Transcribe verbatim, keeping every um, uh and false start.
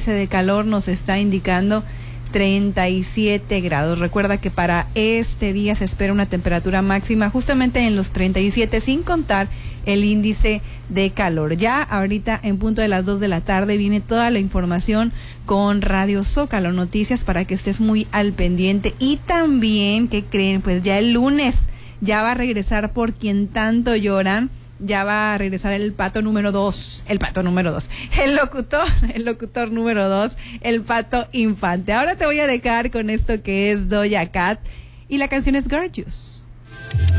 índice de calor nos está indicando treinta y siete grados. Recuerda que para este día se espera una temperatura máxima justamente en los treinta y siete, sin contar el índice de calor. Ya ahorita en punto de las dos de la tarde viene toda la información con Radio Zócalo Noticias para que estés muy al pendiente. Y también, ¿qué creen? Pues ya el lunes ya va a regresar Por Quien Tanto Lloran. Ya va a regresar el pato número dos, el pato número dos, el locutor, el locutor número dos, el Pato Infante. Ahora te voy a dejar con esto que es Doja Cat y la canción es Gorgeous.